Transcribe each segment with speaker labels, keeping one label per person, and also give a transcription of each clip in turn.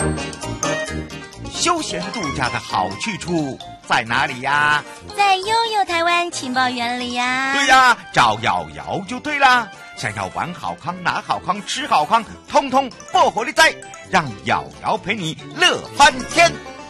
Speaker 1: 休闲度假的好去处在哪里呀？
Speaker 2: 在悠悠台湾情报园里呀。
Speaker 1: 对呀，找瑶瑶就对啦。想要玩好康、拿好康、吃好康，通通爆火力在，让瑶瑶陪你乐翻天。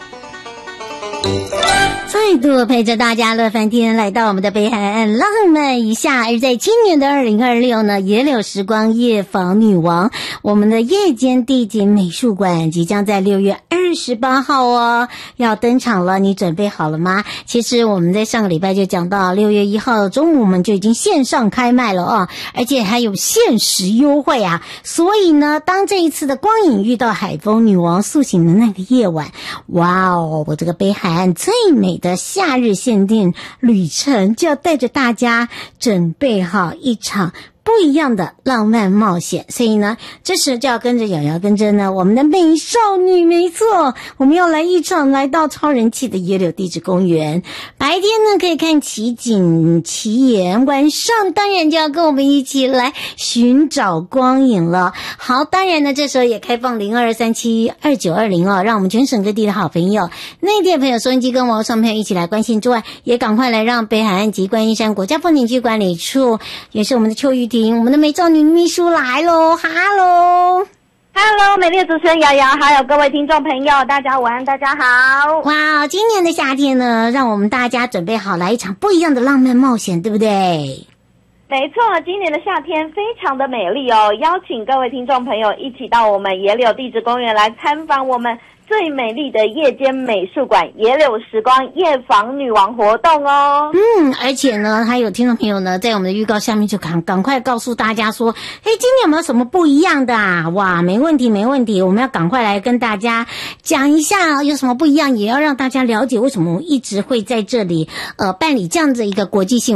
Speaker 3: 再度陪着大家乐翻天，来到我们的北海岸浪漫一下。而在今年的2026呢，野柳时光夜访女王，我们的夜间地景美术馆即将在6月28号哦要登场了，你准备好了吗？其实我们在上个礼拜就讲到6月1号中午我们就已经线上开卖了哦，而且还有限时优惠啊。所以呢，当这一次的光影遇到海风女王苏醒的那个夜晚，哇哦，我这个北海岸最美的夏日限定旅程就要带着大家准备好一场不一样的浪漫冒险。所以呢，这时就要跟着瑶瑶，跟着呢我们的美少女，没错，我们要来一场来到超人气的野柳地质公园。白天呢可以看奇景奇岩，晚上当然就要跟我们一起来寻找光影了。好，当然呢这时候也开放02372920哦，让我们全省各地的好朋友、内地的朋友、收音机跟网络上朋友一起来关心之外，也赶快来让北海岸及观音山国家风景区管理处，也是我们的邱玉婷，我们的美少女秘书来咯。哈喽
Speaker 4: Hello， 美丽的主持人瑶瑶，还有各位听众朋友，大家晚安，大家好。
Speaker 3: 哇，今年的夏天呢，让我们大家准备好来一场不一样的浪漫冒险，对不对？
Speaker 4: 没错，今年的夏天非常的美丽哦，邀请各位听众朋友一起到我们野柳地质公园来参访我们最美丽的夜间美术馆野柳时光夜访女王活动哦。
Speaker 3: 而且呢，还有听众朋友呢，在我们的预告下面就赶快告诉大家说，今年有没有什么不一样的啊？哇，没问题，我们要赶快来跟大家讲一下有什么不一样，也要让大家了解为什么我们一直会在这里办理这样子一个国际性